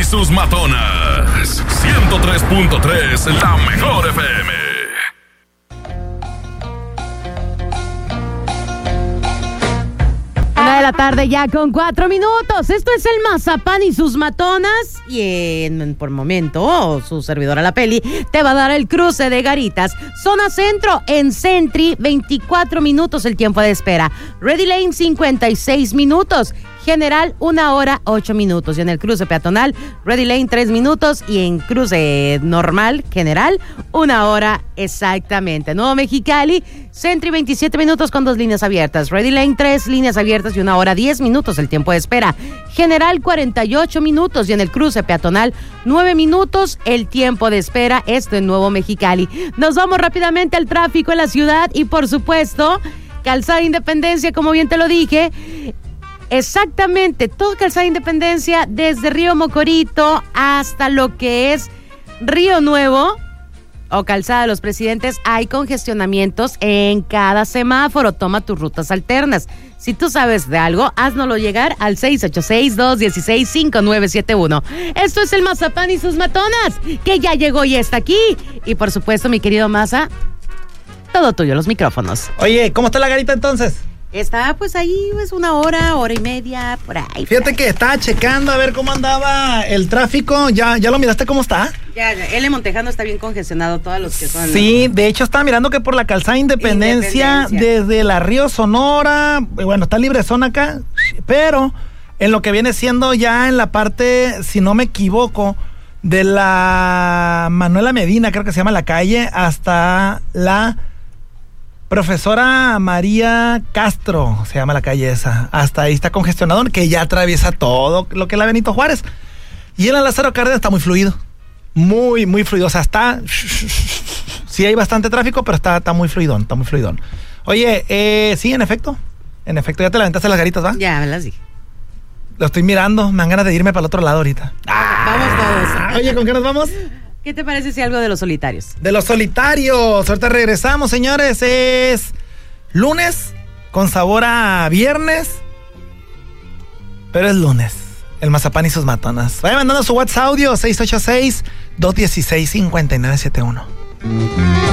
sus matonas. 103.3, la mejor FM. De la tarde ya con 4 minutos. Esto es el Mazapán y sus matonas. Y por momento, su servidora La Peli te va a dar el cruce de Garitas. Zona Centro en Sentry, 24 minutos el tiempo de espera. Ready Lane, 56 minutos. General, 1 hora, 8 minutos. Y en el cruce peatonal, Ready Lane, 3 minutos. Y en cruce normal, general, 1 hora exactamente. Nuevo Mexicali, Sentry, 27 minutos con 2 líneas abiertas. Ready Lane, 3 líneas abiertas y 1 hora, 10 minutos el tiempo de espera. General, 48 minutos. Y en el cruce peatonal, 9 minutos el tiempo de espera. Esto en Nuevo Mexicali. Nos vamos rápidamente al tráfico en la ciudad. Y por supuesto, Calzada Independencia, como bien te lo dije. Exactamente, todo Calzada Independencia, desde Río Mocorito hasta lo que es Río Nuevo o Calzada de los Presidentes, hay congestionamientos en cada semáforo. Toma tus rutas alternas. Si tú sabes de algo, háznoslo llegar al 686-216-5971. Esto es el Mazapán y sus matonas, que ya llegó y está aquí. Y por supuesto, mi querido Maza, todo tuyo, los micrófonos. Oye, ¿cómo está la Garita entonces? Está pues ahí, pues 1 hora, hora y media, por ahí. Fíjate que estaba checando a ver cómo andaba el tráfico. ¿Ya lo miraste cómo está? Ya, L. Montejano está bien congestionado, todos los que son. Sí, ¿no? De hecho estaba mirando que por la Calzada Independencia, desde la Río Sonora, bueno, está libre zona acá, pero en lo que viene siendo ya en la parte, si no me equivoco, de la Manuela Medina, creo que se llama la calle, hasta la Profesora María Castro, se llama la calle esa. Hasta ahí está congestionado, que ya atraviesa todo lo que es la Benito Juárez. Y en la Lázaro Cárdenas está muy fluido. Muy, muy fluido. O sea, está... Sí hay bastante tráfico, pero está muy fluidón, está muy fluidón. Oye, sí, en efecto. En efecto, ya te la aventaste las Garitas, ¿va? Ya, me las dije. Lo estoy mirando, me dan ganas de irme para el otro lado ahorita. Vamos todos. Oye, ¿con qué nos vamos? ¿Qué te parece si algo de los solitarios? De los solitarios. Ahorita regresamos, señores. Es lunes con sabor a viernes, pero es lunes. El Mazapán y sus matonas. Vaya mandando su WhatsApp audio 686-216-5971.